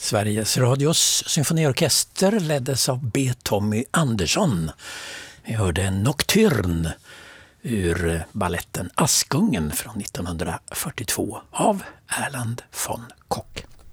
Sveriges Radios symfoniorkester leddes av B. Tommy Andersson. Vi hörde en nocturn ur balletten Askungen från 1942 av Erland von Kock.